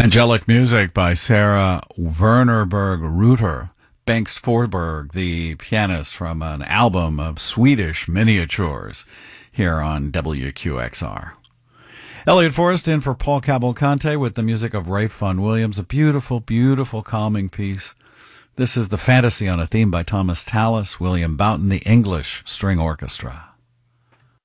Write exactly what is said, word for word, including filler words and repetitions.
Angelic music by Sarah Wernerberg-Reuter. Bengst Forberg, the pianist from an album of Swedish miniatures here on W Q X R. Elliot Forrest in for Paul Cavalcante with the music of Ralph Vaughan Williams. A beautiful, beautiful calming piece. This is The Fantasy on a Theme by Thomas Tallis, William Boughton, the English String Orchestra.